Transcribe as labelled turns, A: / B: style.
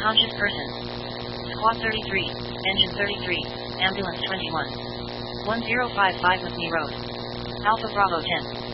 A: Conscious person. Squad 33, Engine 33, Ambulance 21. 1055 with me Road. Alpha Bravo 10.